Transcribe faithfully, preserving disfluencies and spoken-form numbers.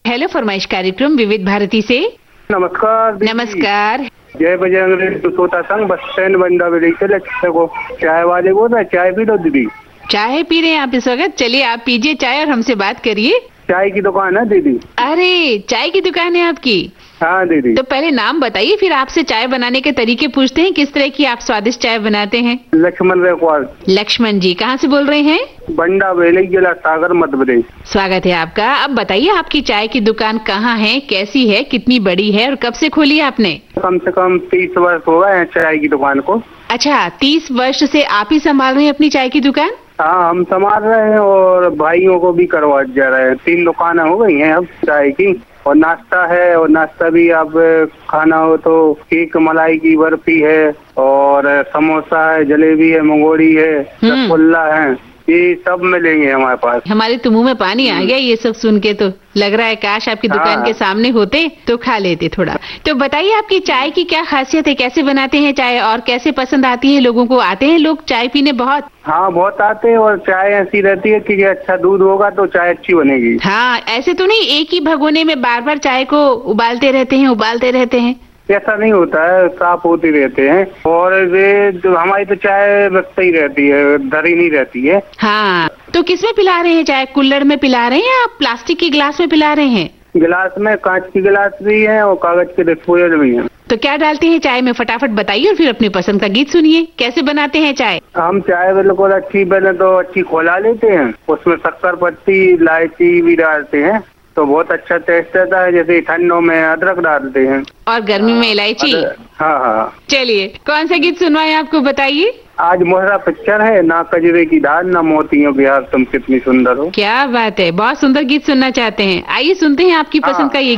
Hello फरमाइश कार्यक्रम विविध भारती से। नमस्कार दीदी। नमस्कार। जय बजरंग सोता संघ बस स्टैंड बंदा बेड़ी से लक्ष्य को चाय वाले बोल रहे, चाय पी लो दीदी। चाय पी रहे हैं आप इस वक्त? चलिए आप पीजिए चाय और हमसे बात करिए। चाय की दुकान है दीदी। अरे चाय की दुकान है आपकी? हाँ दीदी। तो पहले नाम बताइए, फिर आपसे चाय बनाने के तरीके पूछते हैं, किस तरह की आप स्वादिष्ट चाय बनाते हैं। लक्ष्मण रेखवाल। लक्ष्मण जी कहाँ से बोल रहे हैं? बंडा बेड़ी जिला सागर मध्य प्रदेश। स्वागत है आपका। अब बताइए आपकी चाय की दुकान कहाँ है, कैसी है, कितनी बड़ी है और कब से खोली आपने? कम से कम तीस वर्ष हो गए हैं चाय की दुकान को। अच्छा, तीस वर्ष से आप ही संभाल रहे हैं अपनी चाय की दुकान? हाँ हम संभाल रहे हैं और भाइयों को भी करवा जा रहे हैं। तीन दुकानें हो गई हैं अब चाय की, और नाश्ता है, और नाश्ता भी अब खाना हो तो केक मलाई की बर्फी है, और समोसा है, जलेबी है, मंगोड़ी है, रसगुल्ला है, ये सब मिलेंगे हमारे पास। हमारे तो मुंह में पानी आ गया ये सब सुन के, तो लग रहा है काश आपकी दुकान हाँ। के सामने होते तो खा लेते थोड़ा। तो बताइए आपकी चाय की क्या खासियत है, कैसे बनाते हैं चाय और कैसे पसंद आती है लोगों को? आते हैं लोग चाय पीने बहुत? हाँ बहुत आते हैं, और चाय ऐसी रहती है कि अच्छा दूध होगा तो चाय अच्छी बनेगी। हाँ, ऐसे तो नहीं एक ही भगोने में बार बार चाय को उबालते रहते हैं उबालते रहते हैं? ऐसा नहीं होता है, साफ होती रहते हैं, और वे जो हमारी तो चाय रखते ही रहती है, धरी नहीं रहती है। हाँ, तो किसमें पिला रहे हैं चाय? कुल्हड़ में पिला रहे हैं या प्लास्टिक के गिलास में पिला रहे हैं? गिलास में, कांच की गिलास भी है और कागज के डिस्पोजल भी है। तो क्या डालते हैं चाय में, फटाफट बताइए और फिर अपनी पसंद का गीत सुनिए। कैसे बनाते हैं चाय? हम चाय बिल्कुल अच्छी पहले तो अच्छी खोला लेते हैं, उसमें शक्कर पत्ती इलायची भी डालते हैं तो बहुत अच्छा टेस्ट आता है। जैसे ठंडों में अदरक डालते हैं और गर्मी में इलायची। हाँ हाँ। चलिए कौन सा गीत सुनवाएं आपको, बताइए। आज मोहरा पिक्चर है, ना कजरे की दाल ना मोतियों की हार, तुम कितनी सुंदर हो। क्या बात है, बहुत सुंदर गीत सुनना चाहते हैं। आइए सुनते हैं आपकी पसंद का ये